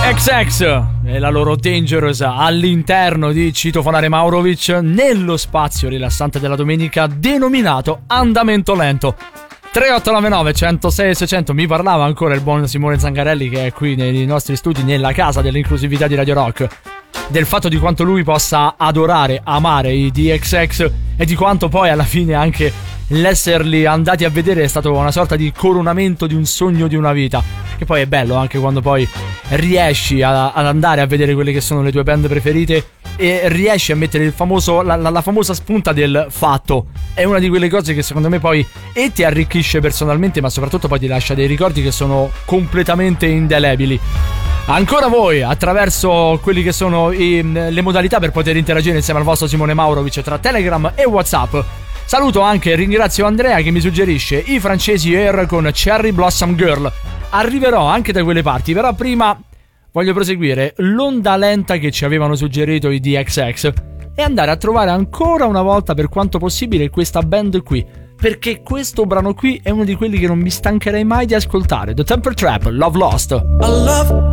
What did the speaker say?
XX e la loro Dangerous all'interno di Citofonare Maurovic nello spazio rilassante della domenica denominato Andamento Lento. 3899 106 600. Mi parlava ancora il buon Simone Zangarelli, che è qui nei nostri studi, nella casa dell'inclusività di Radio Rock, del fatto di quanto lui possa adorare, amare i DXX e di quanto poi alla fine anche l'esserli andati a vedere è stato una sorta di coronamento di un sogno di una vita. Che poi è bello anche quando poi riesci ad andare a vedere quelle che sono le tue band preferite e riesci a mettere il famoso, la famosa spunta del fatto. È una di quelle cose che secondo me poi e ti arricchisce personalmente, ma soprattutto poi ti lascia dei ricordi che sono completamente indelebili. Ancora voi, attraverso quelli che sono le modalità per poter interagire insieme al vostro Simone Maurovic tra Telegram e WhatsApp. Saluto anche e ringrazio Andrea che mi suggerisce i francesi Air con Cherry Blossom Girl. Arriverò anche da quelle parti, però prima voglio proseguire l'onda lenta che ci avevano suggerito i DXX e andare a trovare ancora una volta, per quanto possibile, questa band qui, perché questo brano qui è uno di quelli che non mi stancherei mai di ascoltare. The Temper Trap, Love Lost. I love